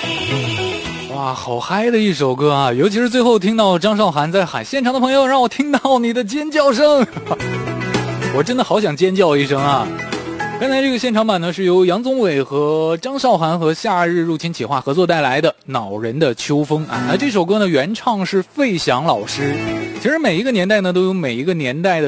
哇，好嗨的一首歌啊！尤其是最后听到张韶涵在喊，现场的朋友让我听到你的尖叫声，我真的好想尖叫一声啊！刚才这个现场版呢，是由杨宗纬和张韶涵和夏日入侵企划合作带来的《恼人的秋风》啊。那这首歌呢，原唱是费翔老师。其实每一个年代呢，都有每一个年代的